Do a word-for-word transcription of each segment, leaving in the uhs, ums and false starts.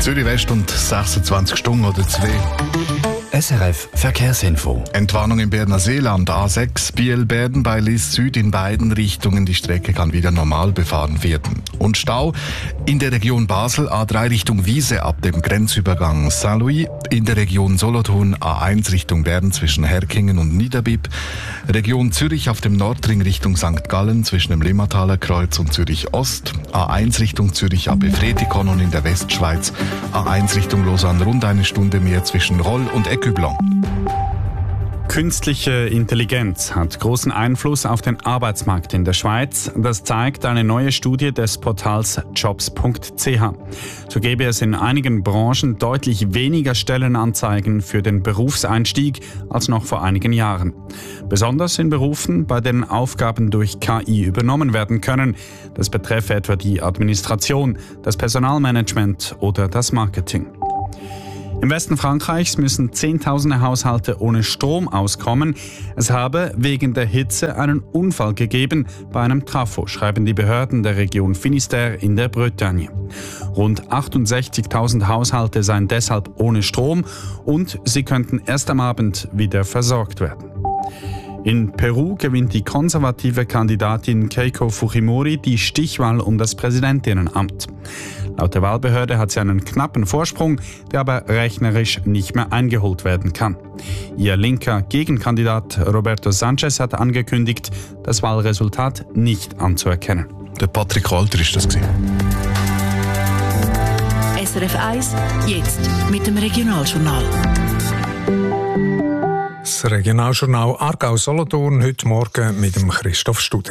Zürich West und sechsundzwanzig Stunden oder zwei. S R F Verkehrsinfo. Entwarnung im Berner Seeland, A sechs Biel-Berden bei Lis Süd in beiden Richtungen. Die Strecke kann wieder normal befahren werden. Und Stau in der Region Basel, A drei Richtung Wiese ab dem Grenzübergang Saint-Louis. In der Region Solothurn, A eins Richtung Bern zwischen Herkingen und Niederbipp. Region Zürich auf dem Nordring Richtung Sankt Gallen zwischen dem Limmataler Kreuz und Zürich Ost. A eins Richtung Zürich ab Efretikon und in der Westschweiz. A eins Richtung Lausanne rund eine Stunde mehr zwischen Roll und Ecke. Künstliche Intelligenz hat großen Einfluss auf den Arbeitsmarkt in der Schweiz. Das zeigt eine neue Studie des Portals jobs punkt c h. So gäbe es in einigen Branchen deutlich weniger Stellenanzeigen für den Berufseinstieg als noch vor einigen Jahren. Besonders in Berufen, bei denen Aufgaben durch K I übernommen werden können. Das betreffe etwa die Administration, das Personalmanagement oder das Marketing. Im Westen Frankreichs müssen Zehntausende Haushalte ohne Strom auskommen. Es habe wegen der Hitze einen Unfall gegeben bei einem Trafo, schreiben die Behörden der Region Finistère in der Bretagne. Rund achtundsechzigtausend Haushalte seien deshalb ohne Strom und sie könnten erst am Abend wieder versorgt werden. In Peru gewinnt die konservative Kandidatin Keiko Fujimori die Stichwahl um das Präsidentinnenamt. Laut der Wahlbehörde hat sie einen knappen Vorsprung, der aber rechnerisch nicht mehr eingeholt werden kann. Ihr linker Gegenkandidat Roberto Sanchez hat angekündigt, das Wahlresultat nicht anzuerkennen. Der Patrick Walter ist das gewesen. S R F eins, jetzt mit dem Regionaljournal. Das Regionaljournal Aargau-Solothurn heute Morgen mit dem Christoph Studer.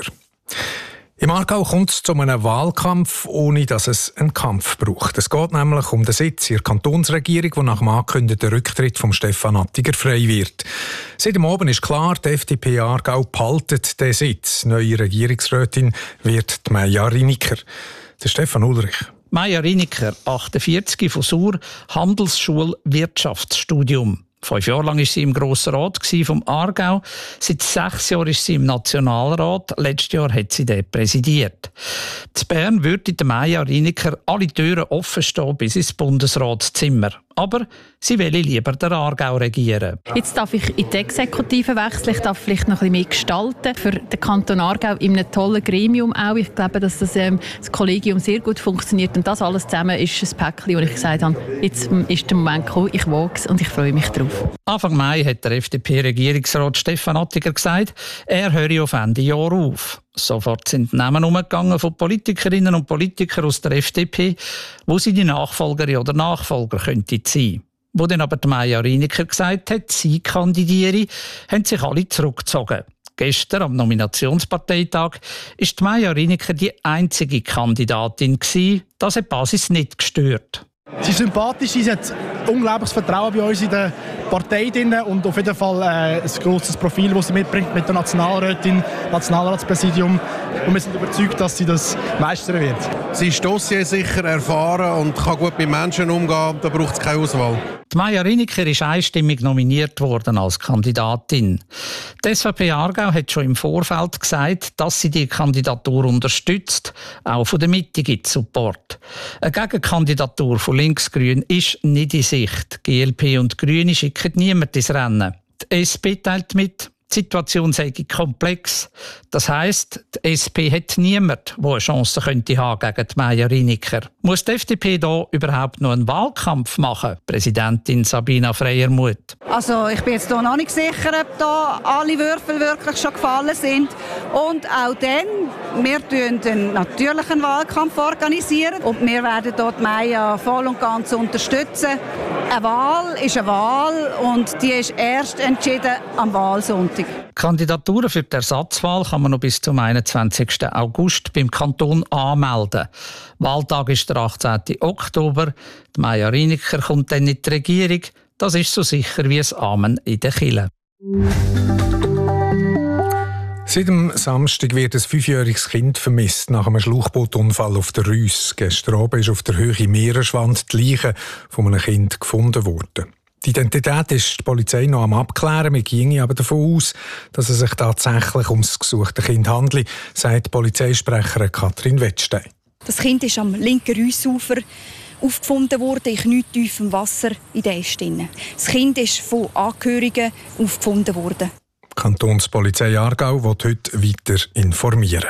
Im Aargau kommt es zu einem Wahlkampf, ohne dass es einen Kampf braucht. Es geht nämlich um den Sitz in der Kantonsregierung, wo nach dem angekündigten Rücktritt von Stefan Attiger frei wird. Seit dem Abend ist klar, die F D P Aargau behaltet den Sitz. Neue Regierungsrätin wird die Maja Riniker. Der Stefan Ulrich. Maja Riniker, achtundvierzig, von Sur, Handelsschule Wirtschaftsstudium. Fünf Jahre lang war sie im Grossen Rat vom Aargau. Seit sechs Jahren ist sie im Nationalrat. Letztes Jahr hat sie den präsidiert. In Bern würde der Maja Riniker alle Türen offen stehen bis ins Bundesratszimmer. Aber sie will lieber den Aargau regieren. Jetzt darf ich in die Exekutive wechseln. Ich darf vielleicht noch ein bisschen mehr gestalten. Für den Kanton Aargau in einem tollen Gremium auch. Ich glaube, dass das, ähm, das Kollegium sehr gut funktioniert. Und das alles zusammen ist ein Päckchen, wo ich gesagt habe, jetzt ist der Moment gekommen, ich wage es und ich freue mich drauf. Anfang Mai hat der F D P-Regierungsrat Stefan Attiger gesagt, er höre auf Ende Jahr auf. Sofort sind die Namen umgegangen von Politikerinnen und Politikern aus der F D P, wo sie die Nachfolgerin oder Nachfolger könnte sein. Wo dann aber die Maja Riniker gesagt hat, sie kandidiere, haben sich alle zurückgezogen. Gestern am Nominationsparteitag ist die Maja Riniker die einzige Kandidatin gewesen. Das hat die Basis nicht gestört. Sie ist sympathisch, sie hat unglaubliches Vertrauen bei uns in der Partei drin und auf jeden Fall äh, ein grosses Profil, das sie mitbringt mit der Nationalrätin, Nationalratspräsidium. Und wir sind überzeugt, dass sie das meistern wird. Sie ist dossiersicher, erfahren und kann gut mit Menschen umgehen. Da braucht es keine Auswahl. Die Maja Riniker ist einstimmig nominiert worden als Kandidatin. Die S V P Aargau hat schon im Vorfeld gesagt, dass sie die Kandidatur unterstützt. Auch von der Mitte gibt es Support. Eine Gegenkandidatur von Linksgrün ist nicht in Sicht. G L P und Grüne schicken niemand ins Rennen. Die S P teilt mit, die Situation sei komplex. Das heisst, die S P hat niemand, der eine Chance könnte haben gegen die Maja Riniker. Muss die F D P da überhaupt noch einen Wahlkampf machen? Präsidentin Sabina Freiermuth. Also ich bin jetzt hier noch nicht sicher, ob da alle Würfel wirklich schon gefallen sind. Und auch dann, wir organisieren natürlich einen Wahlkampf organisieren und wir werden dort Maja voll und ganz unterstützen. Eine Wahl ist eine Wahl und die ist erst entschieden am Wahlsonntag. Kandidaturen für die Ersatzwahl kann man noch bis zum einundzwanzigsten August beim Kanton anmelden. Wahltag ist der achtzehnten Oktober. Die Maja Riniker kommt dann in die Regierung. Das ist so sicher wie das Amen in der Kirche. Seit dem Samstag wird ein fünfjähriges Kind vermisst nach einem Schlauchbootunfall auf der Rüss. Gestern Abend ist auf der Höhe Meeresschwand die Leiche von einem Kind gefunden worden. Die Identität ist die Polizei noch am Abklären. Wir gingen aber davon aus, dass es sich tatsächlich um das gesuchte Kind handelt, sagt Polizeisprecherin Katrin Wettstein. Das Kind ist am linken Rüssufer aufgefunden worden, in knietiefem Wasser in der Est. Das Kind ist von Angehörigen aufgefunden worden. Die Kantonspolizei Aargau will heute weiter informieren.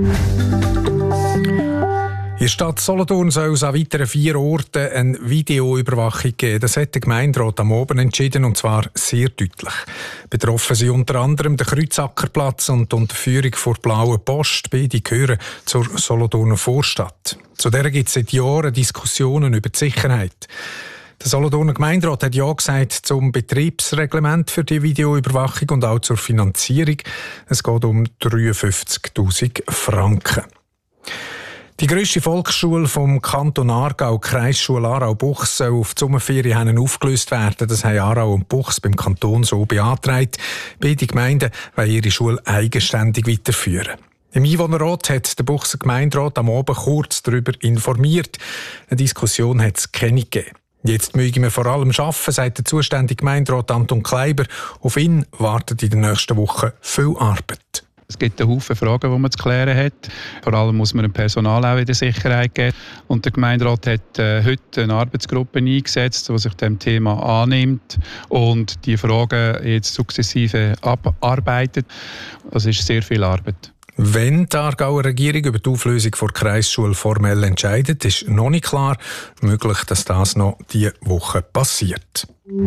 In der Stadt Solothurn soll es an weiteren vier Orten eine Videoüberwachung geben. Das hat der Gemeinderat am Abend entschieden, und zwar sehr deutlich. Betroffen sind unter anderem der Kreuzackerplatz und die Unterführung vor Blauen Post. Beide gehören zur Solothurner Vorstadt. Zu der gibt es seit Jahren Diskussionen über die Sicherheit. Der Solothurner Gemeinderat hat ja gesagt zum Betriebsreglement für die Videoüberwachung und auch zur Finanzierung. Es geht um dreiundfünfzigtausend Franken. Die grösste Volksschule vom Kanton Aargau, Kreisschule Aarau-Buchs, soll auf die Sommerferien aufgelöst werden. Das haben Aarau und Buchs beim Kanton so beantragt. Beide Gemeinden wollen ihre Schule eigenständig weiterführen. Im Einwohnerrat hat der Buchser Gemeinderat am Abend kurz darüber informiert. Eine Diskussion hat es keine gegeben. Jetzt mögen wir vor allem arbeiten, sagt der zuständige Gemeinderat Anton Kleiber. Auf ihn wartet in den nächsten Wochen viel Arbeit. Es gibt einen Haufen Fragen, die man zu klären hat. Vor allem muss man dem Personal auch wieder Sicherheit geben. Und der Gemeinderat hat äh, heute eine Arbeitsgruppe eingesetzt, die sich dem Thema annimmt und die Fragen jetzt sukzessive abarbeitet. Das ist sehr viel Arbeit. Wenn die Aargauer Regierung über die Auflösung der Kreisschule formell entscheidet, ist noch nicht klar. Möglich, dass das noch diese Woche passiert.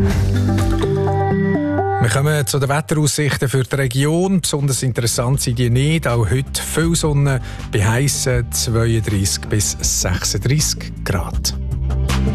Wir kommen zu den Wetteraussichten für die Region. Besonders interessant sind die nicht. Auch heute viel Sonne bei heissen zweiunddreissig bis sechsunddreissig Grad.